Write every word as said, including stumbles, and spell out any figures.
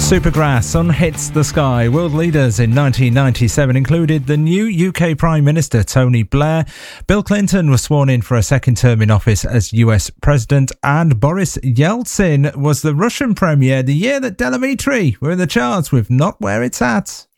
Supergrass, Sun Hits the Sky. World leaders in nineteen ninety-seven included the new U K Prime Minister Tony Blair. Bill Clinton was sworn in for a second term in office as U S President, and Boris Yeltsin was the Russian Premier the year that Delamitri were in the charts with Not Where It's At.